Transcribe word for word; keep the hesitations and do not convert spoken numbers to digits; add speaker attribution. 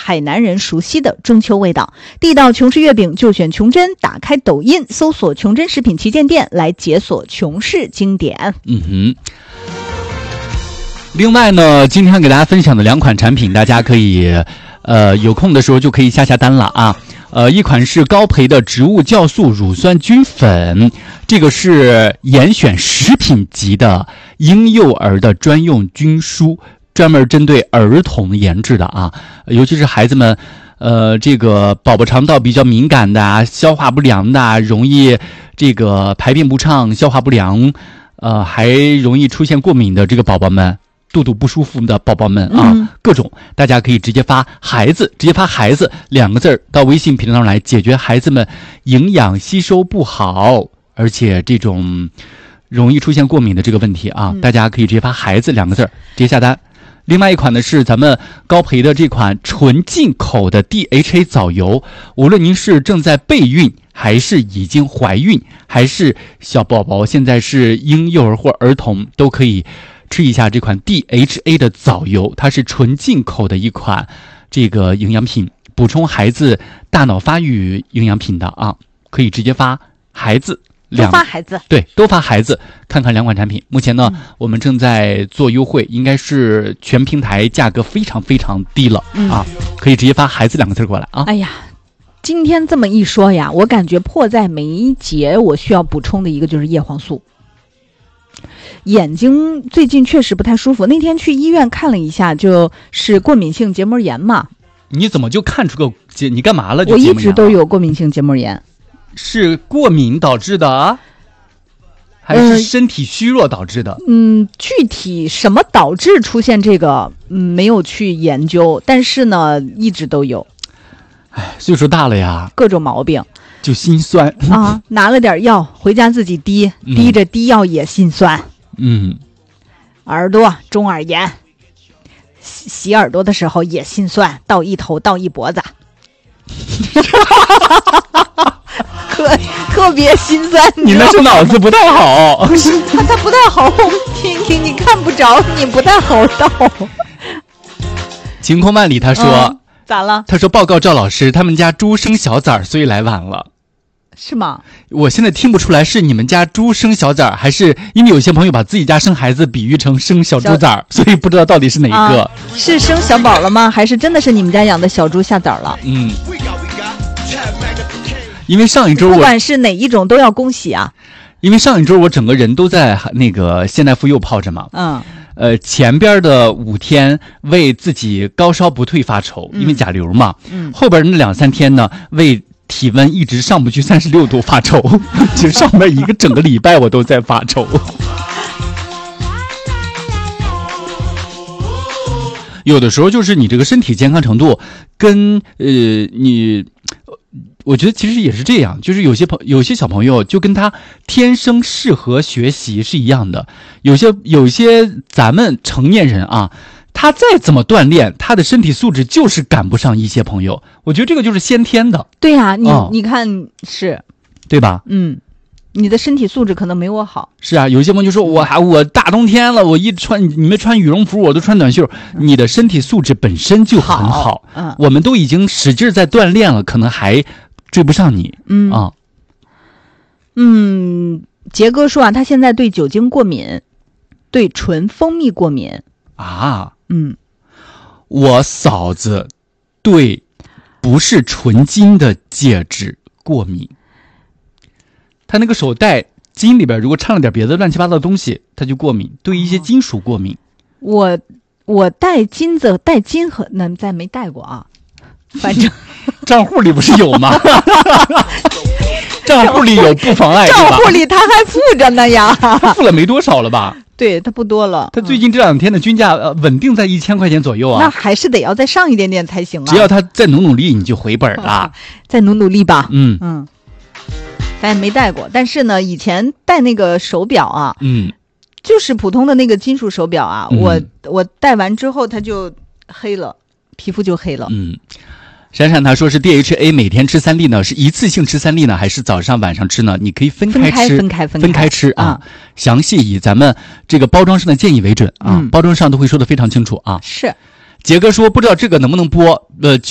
Speaker 1: 海南人熟悉的中秋味道。地道琼氏月饼就选琼珍，打开抖音搜索琼珍食品旗舰店来解锁琼氏经典。
Speaker 2: 嗯哼。另外呢，今天给大家分享的两款产品，大家可以呃有空的时候就可以下下单了啊。呃，一款是高培的植物酵素乳酸菌粉，这个是严选食品级的婴幼儿的专用菌蔬，专门针对儿童研制的啊，尤其是孩子们，呃，这个宝宝肠道比较敏感的啊，消化不良的啊，容易这个排便不畅、消化不良，呃，还容易出现过敏的这个宝宝们。肚肚不舒服的宝宝们啊、嗯，各种大家可以直接发孩子，直接发孩子两个字到微信平台上来，解决孩子们营养吸收不好，而且这种容易出现过敏的这个问题啊，嗯、大家可以直接发孩子两个字直接下单。另外一款呢是咱们高培的这款纯进口的 D H A 藻油，无论您是正在备孕，还是已经怀孕，还是小宝宝现在是婴幼儿或儿童，都可以吃一下这款 D H A 的藻油，它是纯进口的一款这个营养品，补充孩子大脑发育营养品的啊，可以直接发孩子两，
Speaker 1: 都发孩子，
Speaker 2: 对，都发孩子，看看两款产品。目前呢、嗯，我们正在做优惠，应该是全平台价格非常非常低了、嗯、啊，可以直接发孩子两个字过来啊。
Speaker 1: 哎呀，今天这么一说呀，我感觉迫在眉睫，我需要补充的一个就是叶黄素。眼睛最近确实不太舒服，那天去医院看了一下，就是过敏性结膜炎嘛。
Speaker 2: 你怎么就看出个结？你干嘛了？
Speaker 1: 我一直都有过敏性结膜炎。
Speaker 2: 是过敏导致的，还是身体虚弱导致的？
Speaker 1: 嗯，具体什么导致出现这个，嗯，没有去研究，但是呢，一直都有。
Speaker 2: 哎，岁数大了呀，
Speaker 1: 各种毛病。
Speaker 2: 就心酸
Speaker 1: 啊，拿了点药回家自己滴，嗯、滴着滴药也心酸。
Speaker 2: 嗯，
Speaker 1: 耳朵中耳炎，洗洗耳朵的时候也心酸，倒一头倒一脖子，特特别心酸。
Speaker 2: 你那是脑子不太好，
Speaker 1: 不是他他不太好听听，你看不着，你不太好倒。
Speaker 2: 晴空万里，他说、嗯、
Speaker 1: 咋了？
Speaker 2: 他说报告赵老师，他们家猪生小崽儿，所以来晚了。
Speaker 1: 是吗？
Speaker 2: 我现在听不出来是你们家猪生小崽儿，还是因为有些朋友把自己家生孩子比喻成生小猪崽儿，所以不知道到底是哪一个、啊、
Speaker 1: 是生小宝了吗？还是真的是你们家养的小猪下崽了？
Speaker 2: 嗯，因为上一周我
Speaker 1: 不管是哪一种都要恭喜啊，
Speaker 2: 因为上一周我整个人都在那个现代妇幼泡着嘛。
Speaker 1: 嗯，
Speaker 2: 呃，前边的五天为自己高烧不退发愁，因为甲流嘛。嗯，后边那两三天呢为体温一直上不去三十六度发愁，其实上面一个整个礼拜我都在发愁。有的时候就是你这个身体健康程度跟呃你，我觉得其实也是这样，就是有些朋有些小朋友就跟他天生适合学习是一样的，有些有些咱们成年人啊。他再怎么锻炼，他的身体素质就是赶不上一些朋友。我觉得这个就是先天的。
Speaker 1: 对呀、啊，你、哦、你看是，
Speaker 2: 对吧？
Speaker 1: 嗯，你的身体素质可能没我好。
Speaker 2: 是啊，有些朋友就说我还我大冬天了，我一穿你们穿羽绒服，我都穿短袖。嗯、你的身体素质本身就很好，
Speaker 1: 好嗯，
Speaker 2: 我们都已经使劲在锻炼了，可能还追不上你。
Speaker 1: 嗯
Speaker 2: 啊，
Speaker 1: 嗯，杰哥说啊，他现在对酒精过敏，对纯蜂蜜过敏
Speaker 2: 啊。
Speaker 1: 嗯，
Speaker 2: 我嫂子对不是纯金的戒指过敏，她那个手戴金里边如果掺了点别的乱七八糟的东西，她就过敏，对一些金属过敏。
Speaker 1: 我我戴金子戴金和那咱没戴过啊，反正
Speaker 2: 账户里不是有吗？账户里有不妨碍，
Speaker 1: 账户里他还付着呢呀，
Speaker 2: 付了没多少了吧？
Speaker 1: 对，他不多了。
Speaker 2: 他最近这两天的均价、呃、稳定在一千块钱左右啊。
Speaker 1: 那还是得要再上一点点才行啊。
Speaker 2: 只要他再努努力，你就回本了。啊、
Speaker 1: 再努努力吧。
Speaker 2: 嗯
Speaker 1: 嗯。咱也没戴过，但是呢，以前戴那个手表啊，
Speaker 2: 嗯，
Speaker 1: 就是普通的那个金属手表啊，
Speaker 2: 嗯、
Speaker 1: 我我戴完之后它就黑了，皮肤就黑了。
Speaker 2: 嗯。闪闪他说是 D H A 每天吃三粒呢，是一次性吃三粒呢，还是早上晚上吃呢？你可以分开吃，
Speaker 1: 分开分开
Speaker 2: 分开吃啊。
Speaker 1: 嗯、
Speaker 2: 详细以咱们这个包装上的建议为准啊，
Speaker 1: 嗯、
Speaker 2: 包装上都会说得非常清楚啊。
Speaker 1: 是，
Speaker 2: 杰哥说不知道这个能不能播，呃。